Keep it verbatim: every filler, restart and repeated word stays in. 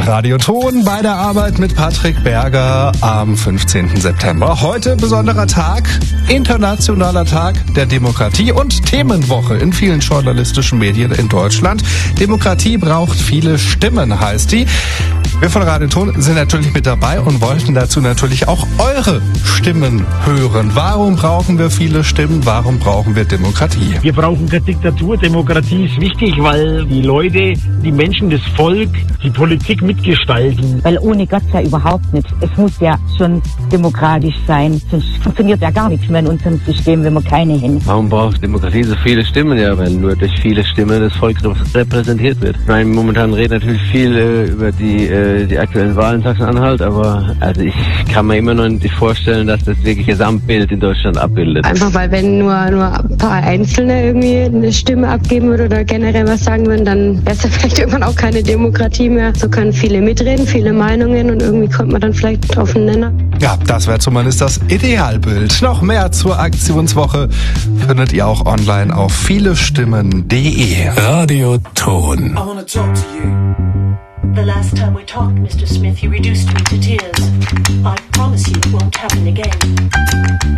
Radioton bei der Arbeit mit Patrick Berger am fünfzehnten September. Heute besonderer Tag, internationaler Tag der Demokratie und Themenwoche in vielen journalistischen Medien in Deutschland. Demokratie braucht viele Stimmen, heißt die. Wir von Radioton sind natürlich mit dabei und wollten dazu natürlich auch eure Stimmen hören. Warum brauchen wir viele Stimmen? Warum brauchen wir Demokratie? Wir brauchen keine Diktatur. Demokratie ist wichtig, weil die Leute, die Menschen, das Volk, die Politik mitgestalten. Weil ohne Gott ja überhaupt nicht. Es muss ja schon demokratisch sein. Sonst funktioniert ja gar nichts mehr in unserem System, wenn wir keine hin. Warum braucht Demokratie so viele Stimmen? Ja, weil nur durch viele Stimmen das Volk repräsentiert wird. Ich meine, momentan reden natürlich viel äh, über die äh, die aktuellen Wahlen in Sachsen-Anhalt, aber also ich kann mir immer noch nicht vorstellen, dass das wirklich das Gesamtbild in Deutschland abbildet. Einfach weil wenn nur nur ein paar Einzelne irgendwie eine Stimme abgeben würden oder generell was sagen würden, dann wäre es ja vielleicht irgendwann auch keine Demokratie mehr. So können viele mitreden, viele Meinungen und irgendwie kommt man dann vielleicht auf einen Nenner. Ja, das wäre zumindest das Idealbild. Noch mehr zur Aktionswoche findet ihr auch online auf vielestimmen punkt de. Radioton. The last time we talked, Mister Smith, you reduced me to tears. I promise you it won't happen again.